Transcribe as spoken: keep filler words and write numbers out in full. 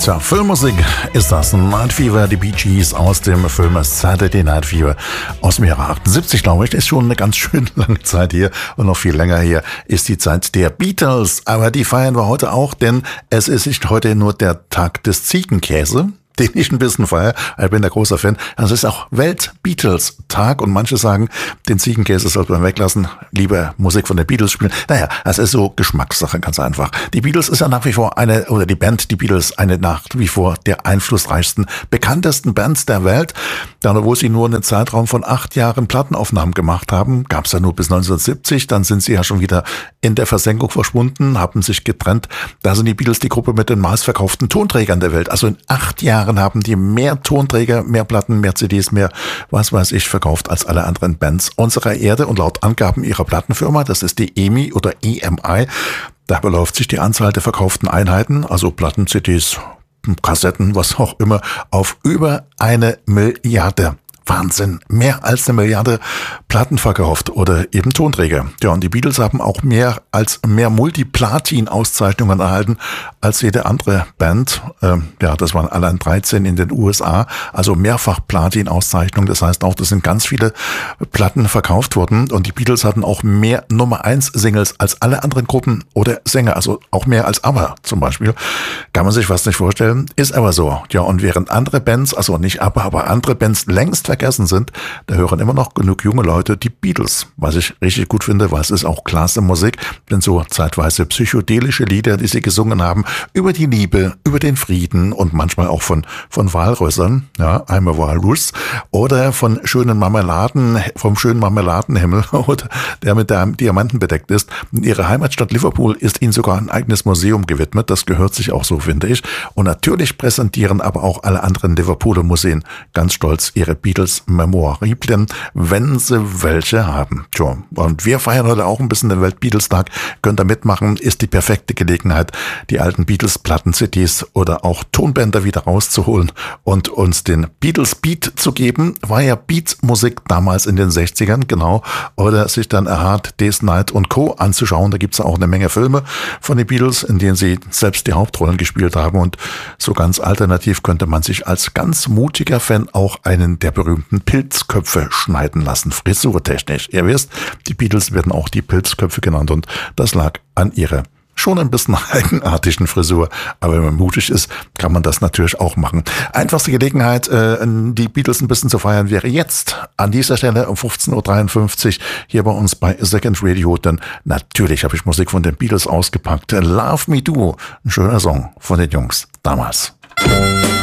Tja, Filmmusik ist das. Night Fever, die Bee Gees aus dem Film Saturday Night Fever aus dem Jahre achtundsiebzig, glaube ich. Ist schon eine ganz schön lange Zeit hier und noch viel länger hier ist die Zeit der Beatles. Aber die feiern wir heute auch, denn es ist nicht heute nur der Tag des Ziegenkäse, den ich ein bisschen feiere. Ich bin der großer Fan. Es ist auch Welt-Beatles-Tag und manche sagen, den Ziegenkäse sollte man weglassen, lieber Musik von den Beatles spielen. Naja, es ist so Geschmackssache, ganz einfach. Die Beatles ist ja nach wie vor eine, oder die Band, die Beatles, eine nach wie vor der einflussreichsten, bekanntesten Bands der Welt. Da, wo sie nur einen Zeitraum von acht Jahren Plattenaufnahmen gemacht haben, gab es ja nur bis neunzehnhundertsiebzig. Dann sind sie ja schon wieder in der Versenkung verschwunden, haben sich getrennt. Da sind die Beatles die Gruppe mit den meistverkauften Tonträgern der Welt. Also in acht Jahren haben die mehr Tonträger, mehr Platten, mehr C Ds, mehr was weiß ich verkauft als alle anderen Bands unserer Erde. Und laut Angaben ihrer Plattenfirma, das ist die E M I oder E M I, da beläuft sich die Anzahl der verkauften Einheiten, also Platten, C Ds, Kassetten, was auch immer, auf über eine Milliarde. Wahnsinn, mehr als eine Milliarde Platten verkauft oder eben Tonträger. Ja, und die Beatles haben auch mehr als mehr Multiplatin-Auszeichnungen erhalten als jede andere Band. Ähm, ja, das waren allein dreizehn in den U S A, also mehrfach Platin-Auszeichnungen. Das heißt auch, das sind ganz viele Platten verkauft worden und die Beatles hatten auch mehr Nummer eins Singles als alle anderen Gruppen oder Sänger, also auch mehr als ABBA zum Beispiel. Kann man sich fast nicht vorstellen, ist aber so. Ja, und während andere Bands, also nicht ABBA, aber andere Bands längst vergessen sind, da hören immer noch genug junge Leute die Beatles, was ich richtig gut finde, weil es ist auch klasse Musik, denn so zeitweise psychedelische Lieder, die sie gesungen haben, über die Liebe, über den Frieden und manchmal auch von von Walrössern, ja, I'm a Walrus, oder von schönen Marmeladen, vom schönen Marmeladenhimmel, oder der mit der Diamanten bedeckt ist. In ihrer Heimatstadt Liverpool ist ihnen sogar ein eigenes Museum gewidmet, das gehört sich auch so, finde ich. Und natürlich präsentieren aber auch alle anderen Liverpooler Museen ganz stolz ihre Beatles Memorabilien, wenn sie welche haben. Tja, und wir feiern heute auch ein bisschen den Welt-Beatles-Tag. Könnt ihr mitmachen, ist die perfekte Gelegenheit, die alten Beatles-Platten-C Ds oder auch Tonbänder wieder rauszuholen und uns den Beatles-Beat zu geben. War ja Beat-Musik damals in den sechzigern, genau. Oder sich dann A Hard Day's Night und Co. anzuschauen. Da gibt's auch eine Menge Filme von den Beatles, in denen sie selbst die Hauptrollen gespielt haben. Und so ganz alternativ könnte man sich als ganz mutiger Fan auch einen der berühmten Pilzköpfe schneiden lassen, frisurtechnisch. Ihr wisst, die Beatles werden auch die Pilzköpfe genannt und das lag an ihrer schon ein bisschen eigenartigen Frisur, aber wenn man mutig ist, kann man das natürlich auch machen. Einfachste Gelegenheit, die Beatles ein bisschen zu feiern, wäre jetzt an dieser Stelle um fünfzehn Uhr dreiundfünfzig hier bei uns bei Second Radio, denn natürlich habe ich Musik von den Beatles ausgepackt. Love Me Do, ein schöner Song von den Jungs damals.